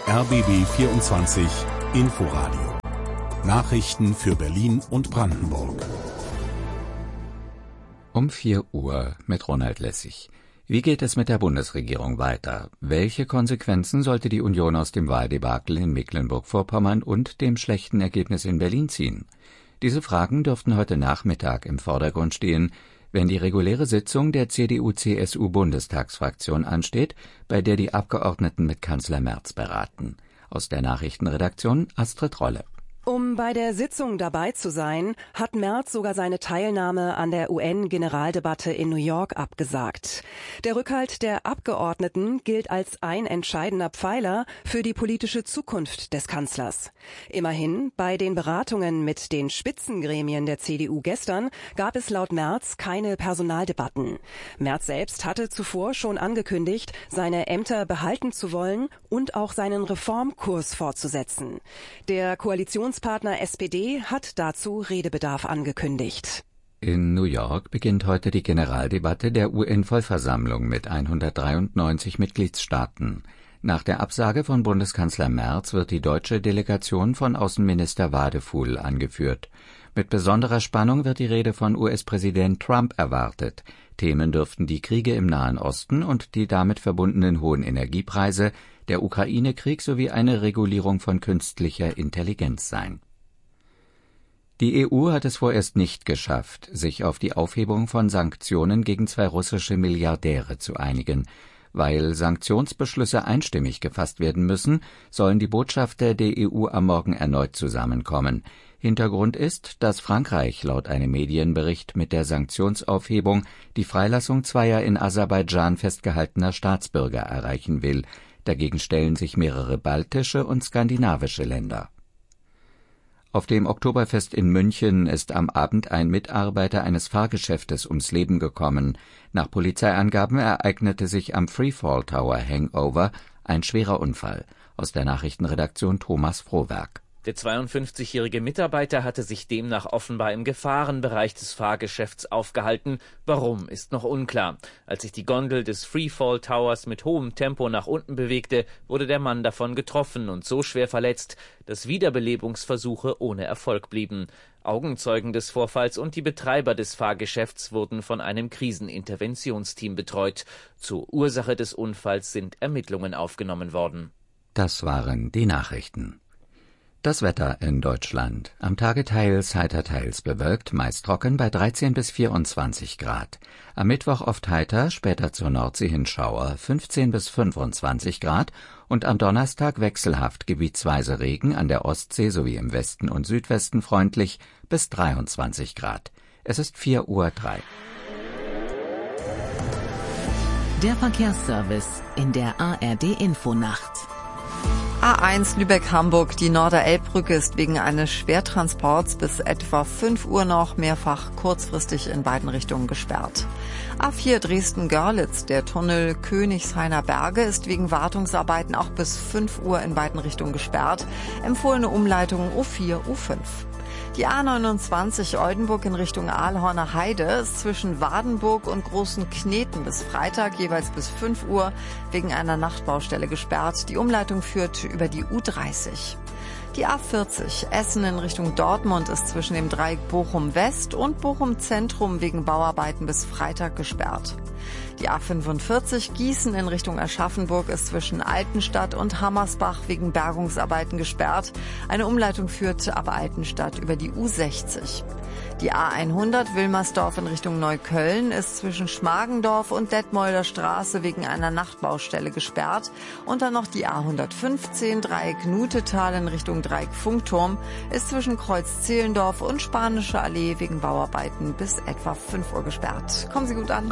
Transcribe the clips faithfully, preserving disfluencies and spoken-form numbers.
R B B vierundzwanzig Inforadio. Nachrichten für Berlin und Brandenburg. Um vier Uhr mit Ronald Lessig. Wie geht es mit der Bundesregierung weiter? Welche Konsequenzen sollte die Union aus dem Wahldebakel in Mecklenburg-Vorpommern und dem schlechten Ergebnis in Berlin ziehen? Diese Fragen dürften heute Nachmittag im Vordergrund stehen, wenn die reguläre Sitzung der C D U C S U-Bundestagsfraktion ansteht, bei der die Abgeordneten mit Kanzler Merz beraten. Aus der Nachrichtenredaktion Astrid Rolle. Um bei der Sitzung dabei zu sein, hat Merz sogar seine Teilnahme an der U N-Generaldebatte in New York abgesagt. Der Rückhalt der Abgeordneten gilt als ein entscheidender Pfeiler für die politische Zukunft des Kanzlers. Immerhin, bei den Beratungen mit den Spitzengremien der C D U gestern gab es laut Merz keine Personaldebatten. Merz selbst hatte zuvor schon angekündigt, seine Ämter behalten zu wollen und auch seinen Reformkurs fortzusetzen. Der Koalitions Partner S P D hat dazu Redebedarf angekündigt. In New York beginnt heute die Generaldebatte der U N-Vollversammlung mit hundertdreiundneunzig Mitgliedstaaten. Nach der Absage von Bundeskanzler Merz wird die deutsche Delegation von Außenminister Wadefuhl angeführt. Mit besonderer Spannung wird die Rede von U S-Präsident Trump erwartet. Themen dürften die Kriege im Nahen Osten und die damit verbundenen hohen Energiepreise, der Ukraine-Krieg sowie eine Regulierung von künstlicher Intelligenz sein. Die E U hat es vorerst nicht geschafft, sich auf die Aufhebung von Sanktionen gegen zwei russische Milliardäre zu einigen. Weil Sanktionsbeschlüsse einstimmig gefasst werden müssen, sollen die Botschafter der E U am Morgen erneut zusammenkommen. Hintergrund ist, dass Frankreich laut einem Medienbericht mit der Sanktionsaufhebung die Freilassung zweier in Aserbaidschan festgehaltener Staatsbürger erreichen will. Dagegen stellen sich mehrere baltische und skandinavische Länder. Auf dem Oktoberfest in München ist am Abend ein Mitarbeiter eines Fahrgeschäftes ums Leben gekommen. Nach Polizeiangaben ereignete sich am Freefall Tower Hangover ein schwerer Unfall. Aus der Nachrichtenredaktion Thomas Frohwerk. Der zweiundfünfzigjährige Mitarbeiter hatte sich demnach offenbar im Gefahrenbereich des Fahrgeschäfts aufgehalten. Warum, ist noch unklar. Als sich die Gondel des Freefall Towers mit hohem Tempo nach unten bewegte, wurde der Mann davon getroffen und so schwer verletzt, dass Wiederbelebungsversuche ohne Erfolg blieben. Augenzeugen des Vorfalls und die Betreiber des Fahrgeschäfts wurden von einem Kriseninterventionsteam betreut. Zur Ursache des Unfalls sind Ermittlungen aufgenommen worden. Das waren die Nachrichten. Das Wetter in Deutschland. Am Tage teils heiter, teils bewölkt, meist trocken bei dreizehn bis vierundzwanzig Grad. Am Mittwoch oft heiter, später zur Nordsee hin Schauer, fünfzehn bis fünfundzwanzig Grad. Und am Donnerstag wechselhaft gebietsweise Regen, an der Ostsee sowie im Westen und Südwesten freundlich bis dreiundzwanzig Grad. Es ist vier Uhr drei. Der Verkehrsservice in der A R D-Infonacht. A eins Lübeck-Hamburg, die Norderelbbrücke ist wegen eines Schwertransports bis etwa fünf Uhr noch mehrfach kurzfristig in beiden Richtungen gesperrt. A vier Dresden-Görlitz, der Tunnel Königshainer Berge ist wegen Wartungsarbeiten auch bis fünf Uhr in beiden Richtungen gesperrt. Empfohlene Umleitung U vier, U fünf. Die A neunundzwanzig Oldenburg in Richtung Aalhorner Heide ist zwischen Wadenburg und Großen Kneten bis Freitag jeweils bis fünf Uhr wegen einer Nachtbaustelle gesperrt. Die Umleitung führt über die U dreißig. Die A vierzig Essen in Richtung Dortmund ist zwischen dem Dreieck Bochum West und Bochum Zentrum wegen Bauarbeiten bis Freitag gesperrt. Die A fünfundvierzig Gießen in Richtung Aschaffenburg ist zwischen Altenstadt und Hammersbach wegen Bergungsarbeiten gesperrt. Eine Umleitung führt ab Altenstadt über die U sechzig. Die A hundert Wilmersdorf in Richtung Neukölln ist zwischen Schmargendorf und Detmolder Straße wegen einer Nachtbaustelle gesperrt. Und dann noch die A hundertfünfzehn Dreieck Nutetal in Richtung Dreieck Funkturm ist zwischen Kreuz Zehlendorf und Spanische Allee wegen Bauarbeiten bis etwa fünf Uhr gesperrt. Kommen Sie gut an.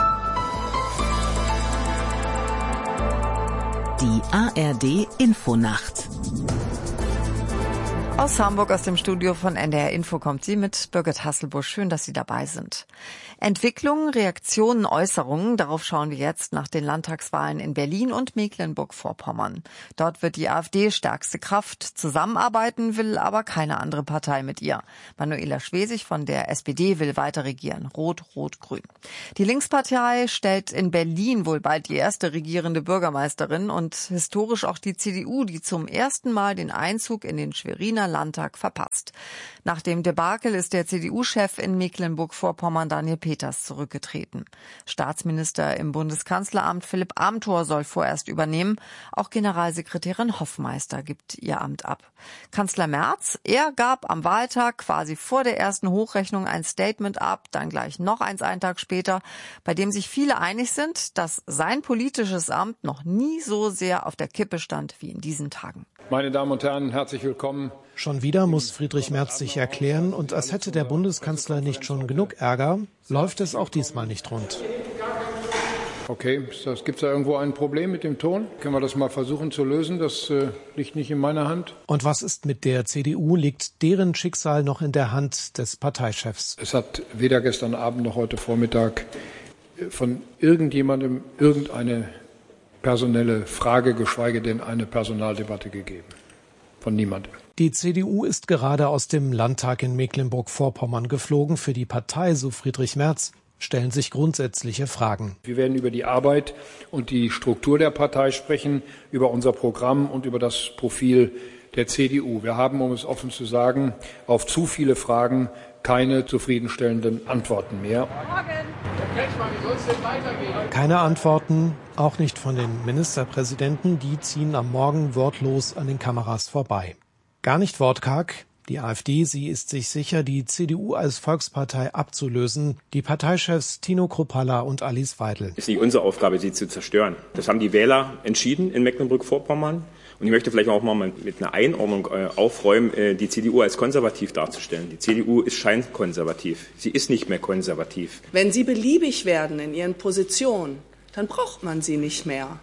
Die A R D-Infonacht. Aus Hamburg, aus dem Studio von N D R Info kommt sie mit Birgit Hasselbusch. Schön, dass Sie dabei sind. Entwicklungen, Reaktionen, Äußerungen, darauf schauen wir jetzt nach den Landtagswahlen in Berlin und Mecklenburg-Vorpommern. Dort wird die AfD stärkste Kraft. Zusammenarbeiten will aber keine andere Partei mit ihr. Manuela Schwesig von der S P D will weiter regieren. Rot, Rot, Grün. Die Linkspartei stellt in Berlin wohl bald die erste regierende Bürgermeisterin und historisch auch die C D U, die zum ersten Mal den Einzug in den Schweriner Landtag verpasst. Nach dem Debakel ist der C D U-Chef in Mecklenburg-Vorpommern Daniel Peters zurückgetreten. Staatsminister im Bundeskanzleramt Philipp Amthor soll vorerst übernehmen. Auch Generalsekretärin Hoffmeister gibt ihr Amt ab. Kanzler Merz, er gab am Wahltag quasi vor der ersten Hochrechnung ein Statement ab, dann gleich noch eins einen Tag später, bei dem sich viele einig sind, dass sein politisches Amt noch nie so sehr auf der Kippe stand wie in diesen Tagen. Meine Damen und Herren, herzlich willkommen. Schon wieder muss Friedrich Merz sich erklären, und als hätte der Bundeskanzler nicht schon genug Ärger, läuft es auch diesmal nicht rund. Okay, gibt es da irgendwo ein Problem mit dem Ton? Können wir das mal versuchen zu lösen? Das äh, liegt nicht in meiner Hand. Und was ist mit der C D U? Liegt deren Schicksal noch in der Hand des Parteichefs? Es hat weder gestern Abend noch heute Vormittag von irgendjemandem irgendeine personelle Frage, geschweige denn eine Personaldebatte gegeben. Von niemandem. Die C D U ist gerade aus dem Landtag in Mecklenburg-Vorpommern geflogen. Für die Partei, so Friedrich Merz, stellen sich grundsätzliche Fragen. Wir werden über die Arbeit und die Struktur der Partei sprechen, über unser Programm und über das Profil der C D U. Wir haben, um es offen zu sagen, auf zu viele Fragen keine zufriedenstellenden Antworten mehr. Keine Antworten, auch nicht von den Ministerpräsidenten. Die ziehen am Morgen wortlos an den Kameras vorbei. Gar nicht wortkarg. Die AfD, sie ist sich sicher, die C D U als Volkspartei abzulösen. Die Parteichefs Tino Kruppalla und Alice Weidel. Es ist nicht unsere Aufgabe, sie zu zerstören. Das haben die Wähler entschieden in Mecklenburg-Vorpommern. Und ich möchte vielleicht auch mal mit einer Einordnung aufräumen, die C D U als konservativ darzustellen. Die C D U ist scheinkonservativ. Sie ist nicht mehr konservativ. Wenn Sie beliebig werden in Ihren Positionen, dann braucht man sie nicht mehr.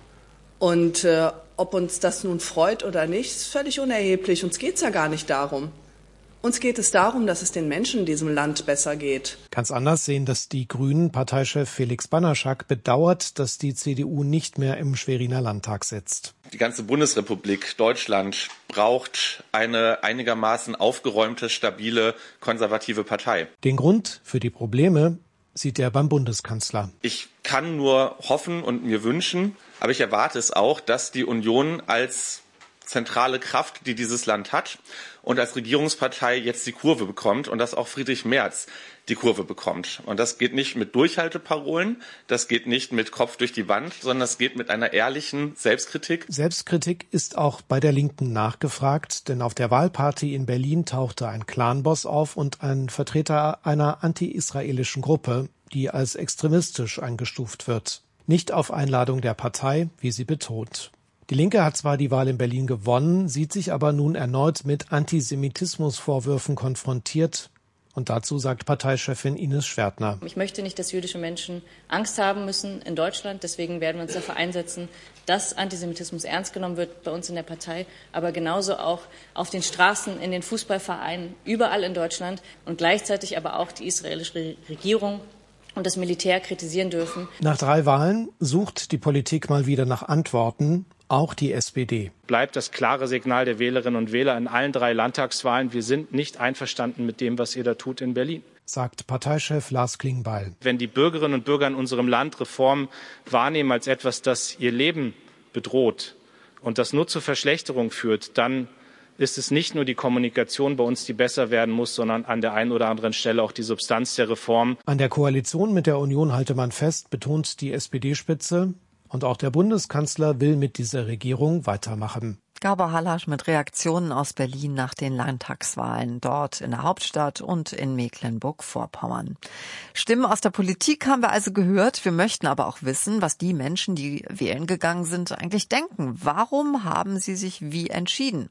Und äh, ob uns das nun freut oder nicht, ist völlig unerheblich. Uns geht es ja gar nicht darum. Uns geht es darum, dass es den Menschen in diesem Land besser geht. Ganz anders sehen das die Grünen. Parteichef Felix Banaschak bedauert, dass die C D U nicht mehr im Schweriner Landtag sitzt. Die ganze Bundesrepublik Deutschland braucht eine einigermaßen aufgeräumte, stabile, konservative Partei. Den Grund für die Probleme sieht er beim Bundeskanzler. Ich kann nur hoffen und mir wünschen, aber ich erwarte es auch, dass die Union als zentrale Kraft, die dieses Land hat, und als Regierungspartei jetzt die Kurve bekommt und dass auch Friedrich Merz die Kurve bekommt. Und das geht nicht mit Durchhalteparolen, das geht nicht mit Kopf durch die Wand, sondern das geht mit einer ehrlichen Selbstkritik. Selbstkritik ist auch bei der Linken nachgefragt, denn auf der Wahlparty in Berlin tauchte ein Clanboss auf und ein Vertreter einer anti-israelischen Gruppe, die als extremistisch eingestuft wird. Nicht auf Einladung der Partei, wie sie betont. Die Linke hat zwar die Wahl in Berlin gewonnen, sieht sich aber nun erneut mit Antisemitismusvorwürfen konfrontiert. Und dazu sagt Parteichefin Ines Schwertner. Ich möchte nicht, dass jüdische Menschen Angst haben müssen in Deutschland. Deswegen werden wir uns dafür einsetzen, dass Antisemitismus ernst genommen wird bei uns in der Partei, aber genauso auch auf den Straßen, in den Fußballvereinen, überall in Deutschland und gleichzeitig aber auch die israelische Regierung und das Militär kritisieren dürfen. Nach drei Wahlen sucht die Politik mal wieder nach Antworten. Auch die S P D. Bleibt das klare Signal der Wählerinnen und Wähler in allen drei Landtagswahlen. Wir sind nicht einverstanden mit dem, was ihr da tut in Berlin. Sagt Parteichef Lars Klingbeil. Wenn die Bürgerinnen und Bürger in unserem Land Reformen wahrnehmen als etwas, das ihr Leben bedroht und das nur zur Verschlechterung führt, dann ist es nicht nur die Kommunikation bei uns, die besser werden muss, sondern an der einen oder anderen Stelle auch die Substanz der Reform. An der Koalition mit der Union halte man fest, betont die S P D-Spitze. Und auch der Bundeskanzler will mit dieser Regierung weitermachen. Gabor Hallasch mit Reaktionen aus Berlin nach den Landtagswahlen dort in der Hauptstadt und in Mecklenburg-Vorpommern. Stimmen aus der Politik haben wir also gehört. Wir möchten aber auch wissen, was die Menschen, die wählen gegangen sind, eigentlich denken. Warum haben sie sich wie entschieden?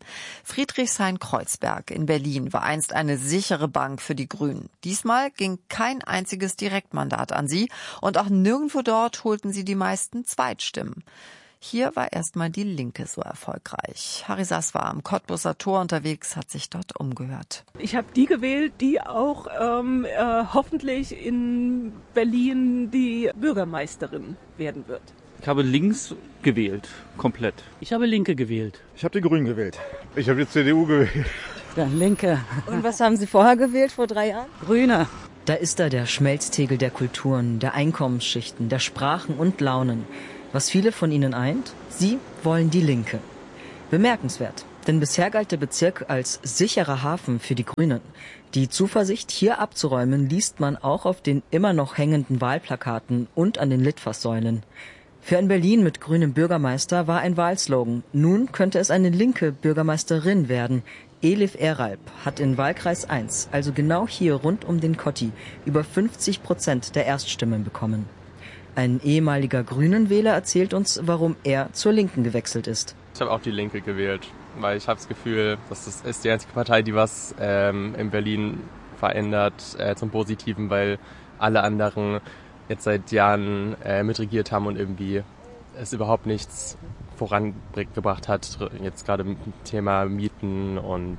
Friedrichshain-Kreuzberg in Berlin war einst eine sichere Bank für die Grünen. Diesmal ging kein einziges Direktmandat an sie und auch nirgendwo dort holten sie die meisten Zweitstimmen. Hier war erstmal die Linke so erfolgreich. Harry Sass war am Cottbuser Tor unterwegs, hat sich dort umgehört. Ich habe die gewählt, die auch ähm, äh, hoffentlich in Berlin die Bürgermeisterin werden wird. Ich habe links gewählt, komplett. Ich habe Linke gewählt. Ich habe die Grünen gewählt. Ich habe die C D U gewählt. Ja, Linke. Und was haben Sie vorher gewählt, vor drei Jahren? Grüne. Da ist da der Schmelztiegel der Kulturen, der Einkommensschichten, der Sprachen und Launen. Was viele von ihnen eint? Sie wollen die Linke. Bemerkenswert, denn bisher galt der Bezirk als sicherer Hafen für die Grünen. Die Zuversicht, hier abzuräumen, liest man auch auf den immer noch hängenden Wahlplakaten und an den Litfaßsäulen. Für ein Berlin mit grünem Bürgermeister war ein Wahlslogan. Nun könnte es eine linke Bürgermeisterin werden. Elif Eralp hat in Wahlkreis eins, also genau hier rund um den Kotti, über fünfzig Prozent der Erststimmen bekommen. Ein ehemaliger Grünen-Wähler erzählt uns, warum er zur Linken gewechselt ist. Ich habe auch die Linke gewählt, weil ich habe das Gefühl, dass das ist die einzige Partei, die was ähm, in Berlin verändert äh, zum Positiven, weil alle anderen jetzt seit Jahren äh, mitregiert haben und irgendwie es überhaupt nichts vorangebracht hat, jetzt gerade mit dem Thema Mieten und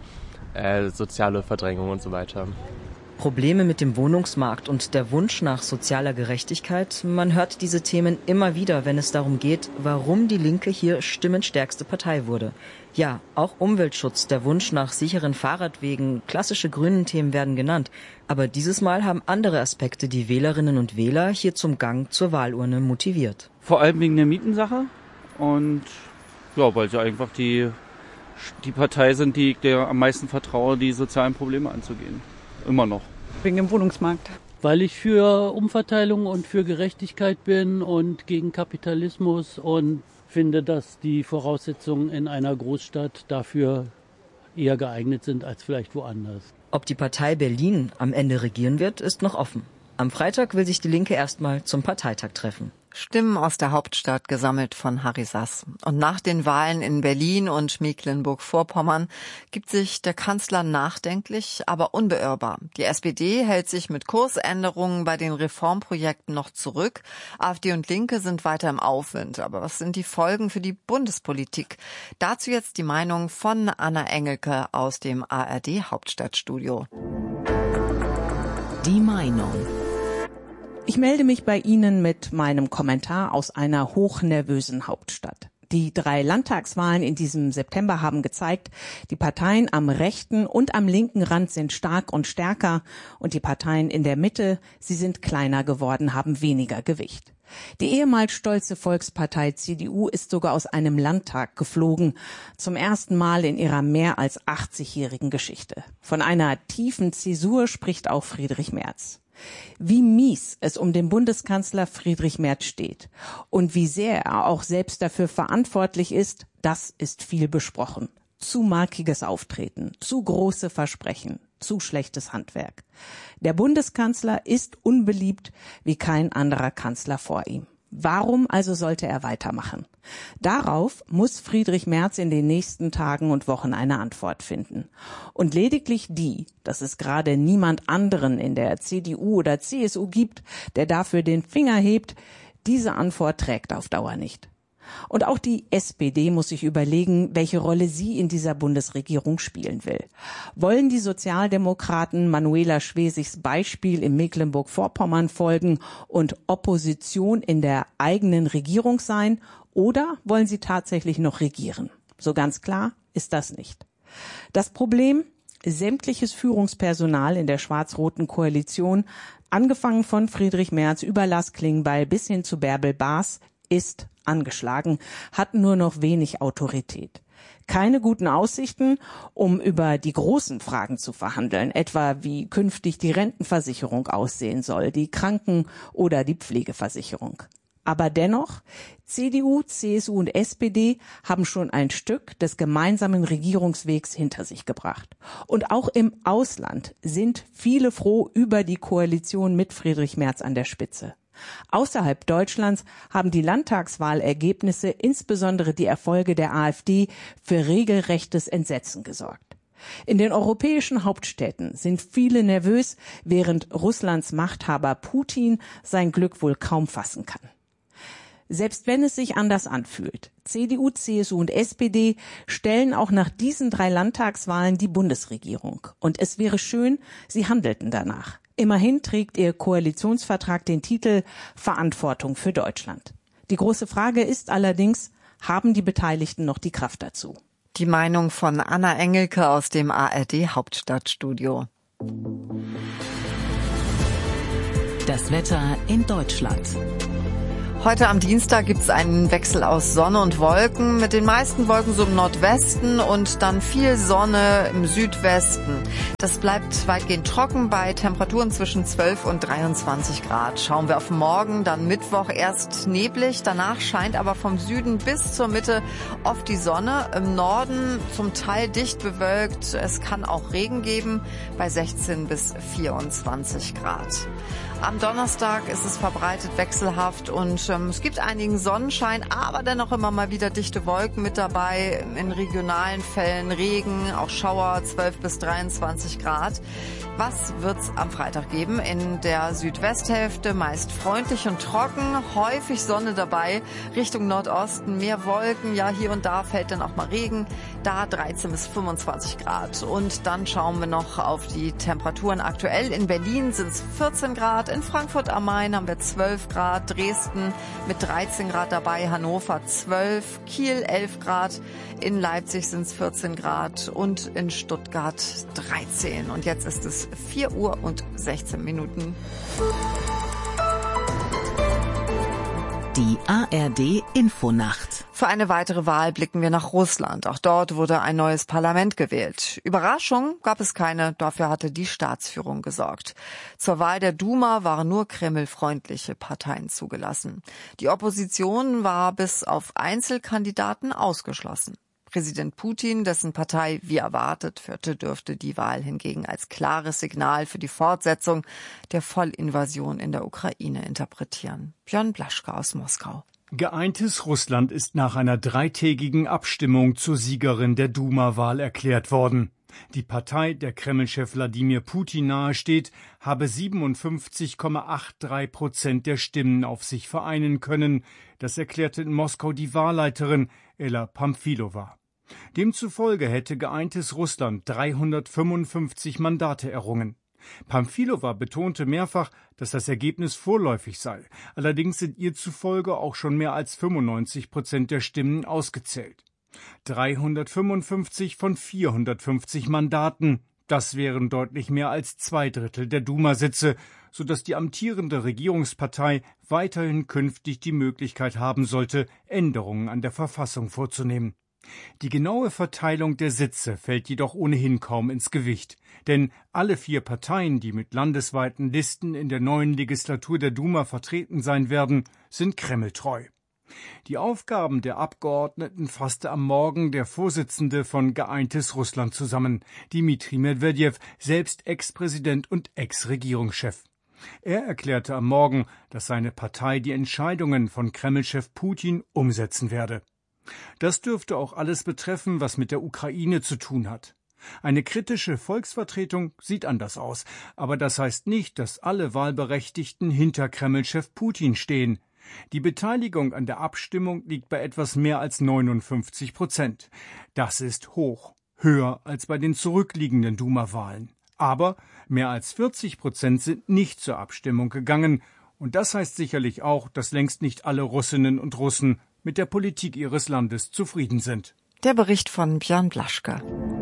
äh, soziale Verdrängung und so weiter. Probleme mit dem Wohnungsmarkt und der Wunsch nach sozialer Gerechtigkeit, man hört diese Themen immer wieder, wenn es darum geht, warum die Linke hier stimmenstärkste Partei wurde. Ja, auch Umweltschutz, der Wunsch nach sicheren Fahrradwegen, klassische grünen Themen werden genannt. Aber dieses Mal haben andere Aspekte die Wählerinnen und Wähler hier zum Gang zur Wahlurne motiviert. Vor allem wegen der Mietensache und ja, weil sie einfach die, die Partei sind, die ich der am meisten vertraue, die sozialen Probleme anzugehen. Immer noch. Wegen dem Wohnungsmarkt. Weil ich für Umverteilung und für Gerechtigkeit bin und gegen Kapitalismus und finde, dass die Voraussetzungen in einer Großstadt dafür eher geeignet sind als vielleicht woanders. Ob die Partei Berlin am Ende regieren wird, ist noch offen. Am Freitag will sich die Linke erstmal zum Parteitag treffen. Stimmen aus der Hauptstadt gesammelt von Harry Sass. Und nach den Wahlen in Berlin und Mecklenburg-Vorpommern gibt sich der Kanzler nachdenklich, aber unbeirrbar. Die S P D hält sich mit Kursänderungen bei den Reformprojekten noch zurück. AfD und Linke sind weiter im Aufwind. Aber was sind die Folgen für die Bundespolitik? Dazu jetzt die Meinung von Anna Engelke aus dem A R D-Hauptstadtstudio. Die Meinung. Ich melde mich bei Ihnen mit meinem Kommentar aus einer hochnervösen Hauptstadt. Die drei Landtagswahlen in diesem September haben gezeigt, die Parteien am rechten und am linken Rand sind stark und stärker und die Parteien in der Mitte, sie sind kleiner geworden, haben weniger Gewicht. Die ehemals stolze Volkspartei C D U ist sogar aus einem Landtag geflogen, zum ersten Mal in ihrer mehr als achtzigjährigen Geschichte. Von einer tiefen Zäsur spricht auch Friedrich Merz. Wie mies es um den Bundeskanzler Friedrich Merz steht und wie sehr er auch selbst dafür verantwortlich ist, das ist viel besprochen. Zu markiges Auftreten, zu große Versprechen, zu schlechtes Handwerk. Der Bundeskanzler ist unbeliebt wie kein anderer Kanzler vor ihm. Warum also sollte er weitermachen? Darauf muss Friedrich Merz in den nächsten Tagen und Wochen eine Antwort finden. Und lediglich die, dass es gerade niemand anderen in der C D U oder C S U gibt, der dafür den Finger hebt, diese Antwort trägt auf Dauer nicht. Und auch die S P D muss sich überlegen, welche Rolle sie in dieser Bundesregierung spielen will. Wollen die Sozialdemokraten Manuela Schwesigs Beispiel in Mecklenburg-Vorpommern folgen und Opposition in der eigenen Regierung sein? Oder wollen sie tatsächlich noch regieren? So ganz klar ist das nicht. Das Problem: sämtliches Führungspersonal in der schwarz-roten Koalition, angefangen von Friedrich Merz über Lars Klingbeil bis hin zu Bärbel Baas, ist angeschlagen, hat nur noch wenig Autorität. Keine guten Aussichten, um über die großen Fragen zu verhandeln, etwa wie künftig die Rentenversicherung aussehen soll, die Kranken- oder die Pflegeversicherung. Aber dennoch, C D U, C S U und S P D haben schon ein Stück des gemeinsamen Regierungswegs hinter sich gebracht. Und auch im Ausland sind viele froh über die Koalition mit Friedrich Merz an der Spitze. Außerhalb Deutschlands haben die Landtagswahlergebnisse, insbesondere die Erfolge der AfD, für regelrechtes Entsetzen gesorgt. In den europäischen Hauptstädten sind viele nervös, während Russlands Machthaber Putin sein Glück wohl kaum fassen kann. Selbst wenn es sich anders anfühlt. C D U, C S U und S P D stellen auch nach diesen drei Landtagswahlen die Bundesregierung. Und es wäre schön, sie handelten danach. Immerhin trägt ihr Koalitionsvertrag den Titel Verantwortung für Deutschland. Die große Frage ist allerdings, haben die Beteiligten noch die Kraft dazu? Die Meinung von Anna Engelke aus dem A R D Hauptstadtstudio. Das Wetter in Deutschland. Heute am Dienstag gibt es einen Wechsel aus Sonne und Wolken, mit den meisten Wolken so im Nordwesten und dann viel Sonne im Südwesten. Das bleibt weitgehend trocken bei Temperaturen zwischen zwölf und dreiundzwanzig Grad. Schauen wir auf morgen, dann Mittwoch erst neblig, danach scheint aber vom Süden bis zur Mitte oft die Sonne. Im Norden zum Teil dicht bewölkt, es kann auch Regen geben bei sechzehn bis vierundzwanzig Grad. Am Donnerstag ist es verbreitet wechselhaft und ähm, es gibt einigen Sonnenschein, aber dennoch immer mal wieder dichte Wolken mit dabei. In regionalen Fällen Regen, auch Schauer, zwölf bis dreiundzwanzig Grad. Was wird's am Freitag geben? In der Südwesthälfte meist freundlich und trocken, häufig Sonne dabei. Richtung Nordosten mehr Wolken, ja hier und da fällt dann auch mal Regen. Da dreizehn bis fünfundzwanzig Grad. Und dann schauen wir noch auf die Temperaturen. Aktuell in Berlin sind es vierzehn Grad. In Frankfurt am Main haben wir zwölf Grad, Dresden mit dreizehn Grad dabei, Hannover zwölf, Kiel elf Grad, in Leipzig sind es vierzehn Grad und in Stuttgart dreizehn. Und jetzt ist es vier Uhr und sechzehn Minuten. Die A R D Infonacht. Für eine weitere Wahl blicken wir nach Russland. Auch dort wurde ein neues Parlament gewählt. Überraschung gab es keine, dafür hatte die Staatsführung gesorgt. Zur Wahl der Duma waren nur kremlfreundliche Parteien zugelassen. Die Opposition war bis auf Einzelkandidaten ausgeschlossen. Präsident Putin, dessen Partei wie erwartet führte, dürfte die Wahl hingegen als klares Signal für die Fortsetzung der Vollinvasion in der Ukraine interpretieren. Björn Blaschke aus Moskau. Geeintes Russland ist nach einer dreitägigen Abstimmung zur Siegerin der Duma-Wahl erklärt worden. Die Partei, der Kremlchef Wladimir Putin nahesteht, habe siebenundfünfzig Komma dreiundachtzig Prozent der Stimmen auf sich vereinen können. Das erklärte in Moskau die Wahlleiterin Ella Pamfilova. Demzufolge hätte geeintes Russland dreihundertfünfundfünfzig Mandate errungen. Pamfilova betonte mehrfach, dass das Ergebnis vorläufig sei. Allerdings sind ihr zufolge auch schon mehr als fünfundneunzig Prozent der Stimmen ausgezählt. dreihundertfünfundfünfzig von vierhundertfünfzig Mandaten. Das wären deutlich mehr als zwei Drittel der Duma-Sitze, sodass die amtierende Regierungspartei weiterhin künftig die Möglichkeit haben sollte, Änderungen an der Verfassung vorzunehmen. Die genaue Verteilung der Sitze fällt jedoch ohnehin kaum ins Gewicht, denn alle vier Parteien, die mit landesweiten Listen in der neuen Legislatur der Duma vertreten sein werden, sind kremltreu. Die Aufgaben der Abgeordneten fasste am Morgen der Vorsitzende von Geeintes Russland zusammen, Dmitri Medwedew, selbst Ex-Präsident und Ex-Regierungschef. Er erklärte am Morgen, dass seine Partei die Entscheidungen von Kremlchef Putin umsetzen werde. Das dürfte auch alles betreffen, was mit der Ukraine zu tun hat. Eine kritische Volksvertretung sieht anders aus, aber das heißt nicht, dass alle Wahlberechtigten hinter Kremlchef Putin stehen. Die Beteiligung an der Abstimmung liegt bei etwas mehr als neunundfünfzig Prozent. Das ist hoch, höher als bei den zurückliegenden Duma-Wahlen. Aber mehr als vierzig Prozent sind nicht zur Abstimmung gegangen. Und das heißt sicherlich auch, dass längst nicht alle Russinnen und Russen mit der Politik ihres Landes zufrieden sind. Der Bericht von Björn Blaschke.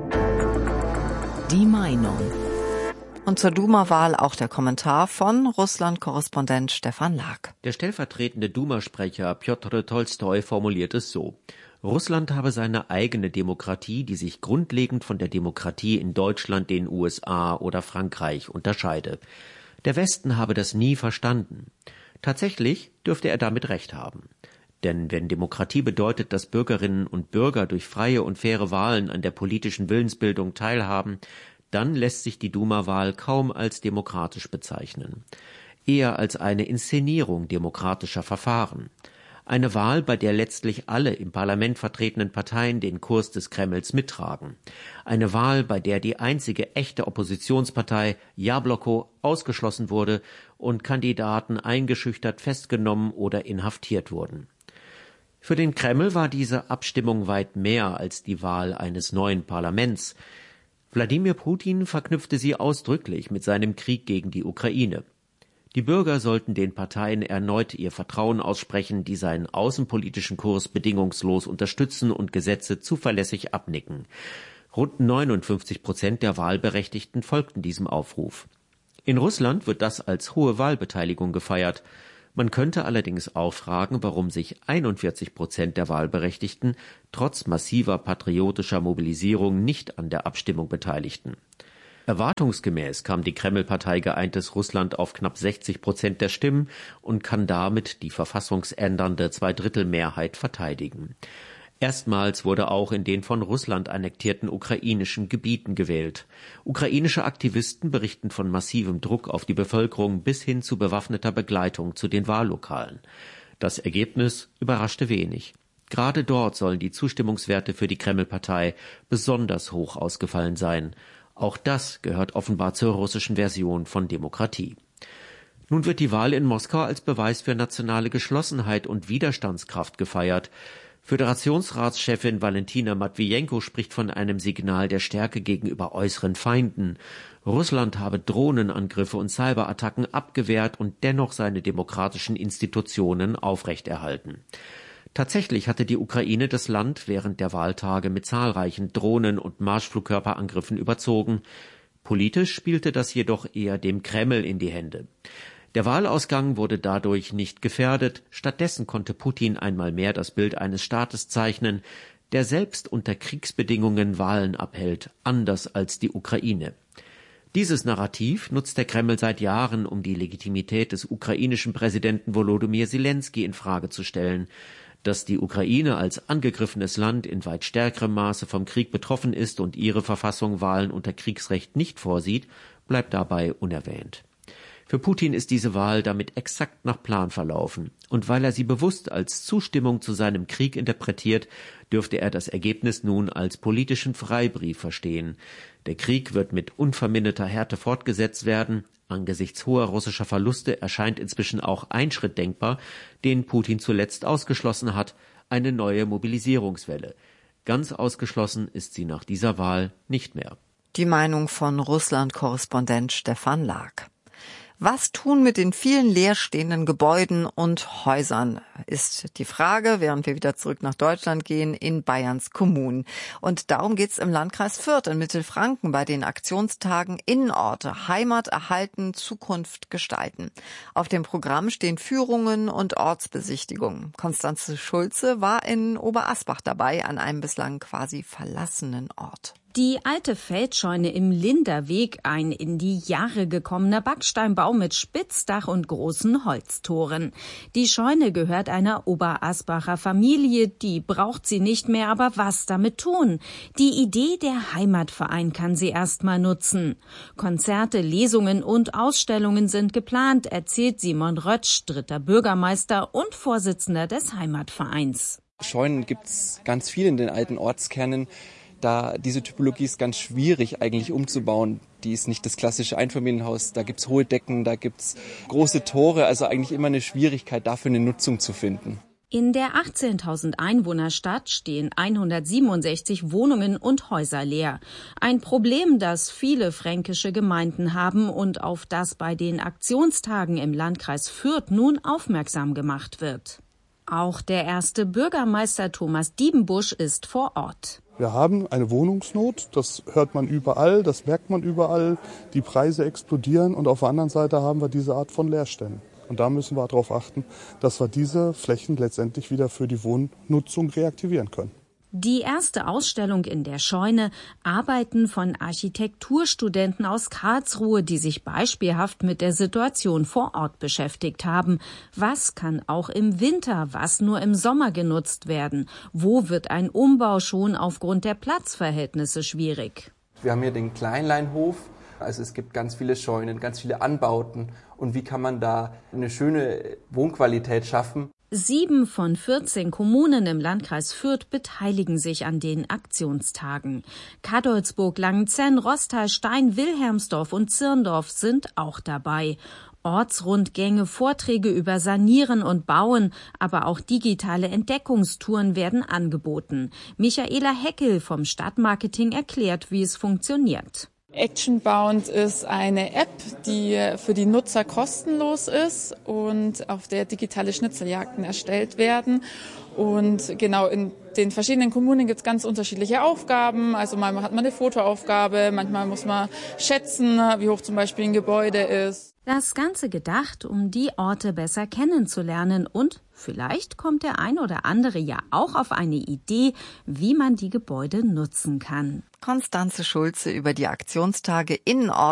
Die Meinung. Und zur Duma-Wahl auch der Kommentar von Russland-Korrespondent Stefan Lag. Der stellvertretende Duma-Sprecher Pjotr Tolstoi formuliert es so: Russland habe seine eigene Demokratie, die sich grundlegend von der Demokratie in Deutschland, den U S A oder Frankreich unterscheide. Der Westen habe das nie verstanden. Tatsächlich dürfte er damit recht haben. Denn wenn Demokratie bedeutet, dass Bürgerinnen und Bürger durch freie und faire Wahlen an der politischen Willensbildung teilhaben, dann lässt sich die Duma-Wahl kaum als demokratisch bezeichnen. Eher als eine Inszenierung demokratischer Verfahren. Eine Wahl, bei der letztlich alle im Parlament vertretenen Parteien den Kurs des Kremls mittragen. Eine Wahl, bei der die einzige echte Oppositionspartei, Jabloko, ausgeschlossen wurde und Kandidaten eingeschüchtert festgenommen oder inhaftiert wurden. Für den Kreml war diese Abstimmung weit mehr als die Wahl eines neuen Parlaments. Wladimir Putin verknüpfte sie ausdrücklich mit seinem Krieg gegen die Ukraine. Die Bürger sollten den Parteien erneut ihr Vertrauen aussprechen, die seinen außenpolitischen Kurs bedingungslos unterstützen und Gesetze zuverlässig abnicken. Rund neunundfünfzig Prozent der Wahlberechtigten folgten diesem Aufruf. In Russland wird das als hohe Wahlbeteiligung gefeiert. Man könnte allerdings auch fragen, warum sich einundvierzig Prozent der Wahlberechtigten trotz massiver patriotischer Mobilisierung nicht an der Abstimmung beteiligten. Erwartungsgemäß kam die Kreml-Partei Geeintes Russland auf knapp sechzig Prozent der Stimmen und kann damit die verfassungsändernde Zweidrittelmehrheit verteidigen. Erstmals wurde auch in den von Russland annektierten ukrainischen Gebieten gewählt. Ukrainische Aktivisten berichten von massivem Druck auf die Bevölkerung bis hin zu bewaffneter Begleitung zu den Wahllokalen. Das Ergebnis überraschte wenig. Gerade dort sollen die Zustimmungswerte für die Kreml-Partei besonders hoch ausgefallen sein. Auch das gehört offenbar zur russischen Version von Demokratie. Nun wird die Wahl in Moskau als Beweis für nationale Geschlossenheit und Widerstandskraft gefeiert. Föderationsratschefin Valentina Matwijenko spricht von einem Signal der Stärke gegenüber äußeren Feinden. Russland habe Drohnenangriffe und Cyberattacken abgewehrt und dennoch seine demokratischen Institutionen aufrechterhalten. Tatsächlich hatte die Ukraine das Land während der Wahltage mit zahlreichen Drohnen- und Marschflugkörperangriffen überzogen. Politisch spielte das jedoch eher dem Kreml in die Hände. Der Wahlausgang wurde dadurch nicht gefährdet. Stattdessen konnte Putin einmal mehr das Bild eines Staates zeichnen, der selbst unter Kriegsbedingungen Wahlen abhält, anders als die Ukraine. Dieses Narrativ nutzt der Kreml seit Jahren, um die Legitimität des ukrainischen Präsidenten Volodymyr Zelensky in Frage zu stellen. Dass die Ukraine als angegriffenes Land in weit stärkerem Maße vom Krieg betroffen ist und ihre Verfassung Wahlen unter Kriegsrecht nicht vorsieht, bleibt dabei unerwähnt. Für Putin ist diese Wahl damit exakt nach Plan verlaufen. Und weil er sie bewusst als Zustimmung zu seinem Krieg interpretiert, dürfte er das Ergebnis nun als politischen Freibrief verstehen. Der Krieg wird mit unverminderter Härte fortgesetzt werden. Angesichts hoher russischer Verluste erscheint inzwischen auch ein Schritt denkbar, den Putin zuletzt ausgeschlossen hat, eine neue Mobilisierungswelle. Ganz ausgeschlossen ist sie nach dieser Wahl nicht mehr. Die Meinung von Russland-Korrespondent Stefan Lag. Was tun mit den vielen leerstehenden Gebäuden und Häusern, ist die Frage, während wir wieder zurück nach Deutschland gehen, in Bayerns Kommunen. Und darum geht's im Landkreis Fürth in Mittelfranken bei den Aktionstagen Innenorte, Heimat erhalten, Zukunft gestalten. Auf dem Programm stehen Führungen und Ortsbesichtigungen. Konstanze Schulze war in Oberasbach dabei, an einem bislang quasi verlassenen Ort. Die alte Feldscheune im Linderweg, ein in die Jahre gekommener Backsteinbau mit Spitzdach und großen Holztoren. Die Scheune gehört einer Oberasbacher Familie, die braucht sie nicht mehr, aber was damit tun? Die Idee der Heimatverein kann sie erstmal nutzen. Konzerte, Lesungen und Ausstellungen sind geplant, erzählt Simon Rötsch, dritter Bürgermeister und Vorsitzender des Heimatvereins. Scheunen gibt's ganz viel in den alten Ortskernen. Da diese Typologie ist ganz schwierig eigentlich umzubauen. Die ist nicht das klassische Einfamilienhaus. Da gibt's hohe Decken, da gibt's große Tore. Also eigentlich immer eine Schwierigkeit, dafür eine Nutzung zu finden. In der achtzehntausend Einwohnerstadt stehen hundertsiebenundsechzig Wohnungen und Häuser leer. Ein Problem, das viele fränkische Gemeinden haben und auf das bei den Aktionstagen im Landkreis Fürth nun aufmerksam gemacht wird. Auch der erste Bürgermeister Thomas Diebenbusch ist vor Ort. Wir haben eine Wohnungsnot, das hört man überall, das merkt man überall. Die Preise explodieren und auf der anderen Seite haben wir diese Art von Leerständen. Und da müssen wir darauf achten, dass wir diese Flächen letztendlich wieder für die Wohnnutzung reaktivieren können. Die erste Ausstellung in der Scheune, Arbeiten von Architekturstudenten aus Karlsruhe, die sich beispielhaft mit der Situation vor Ort beschäftigt haben. Was kann auch im Winter, was nur im Sommer genutzt werden? Wo wird ein Umbau schon aufgrund der Platzverhältnisse schwierig? Wir haben hier den Kleinleinhof. Also es gibt ganz viele Scheunen, ganz viele Anbauten. Und wie kann man da eine schöne Wohnqualität schaffen? Sieben von vierzehn Kommunen im Landkreis Fürth beteiligen sich an den Aktionstagen. Kadolsburg, Langenzenn, Rostal, Stein, Wilhelmsdorf und Zirndorf sind auch dabei. Ortsrundgänge, Vorträge über Sanieren und Bauen, aber auch digitale Entdeckungstouren werden angeboten. Michaela Heckel vom Stadtmarketing erklärt, wie es funktioniert. Actionbound ist eine App, die für die Nutzer kostenlos ist und auf der digitale Schnitzeljagden erstellt werden. Und genau in den verschiedenen Kommunen gibt es ganz unterschiedliche Aufgaben. Also manchmal hat man eine Fotoaufgabe, manchmal muss man schätzen, wie hoch zum Beispiel ein Gebäude ist. Das Ganze gedacht, um die Orte besser kennenzulernen und vielleicht kommt der ein oder andere ja auch auf eine Idee, wie man die Gebäude nutzen kann. Konstanze Schulze über die Aktionstage in Ort